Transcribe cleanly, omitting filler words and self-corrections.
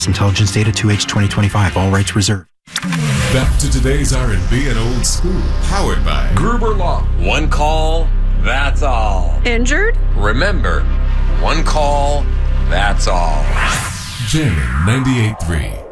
Intelligence Data 2H 2025. All rights reserved. Back to today's R&B and old school. Powered by Gruber Law. One call, that's all. Injured? Remember, one call, that's all. Jammin' 98.3.